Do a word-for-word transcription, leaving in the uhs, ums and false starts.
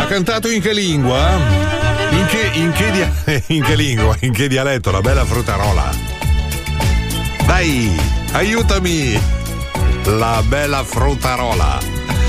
cantato in che lingua? In che, in che, dia- in che lingua? In che dialetto? La bella frutarola. Dai, aiutami. La bella frutarola.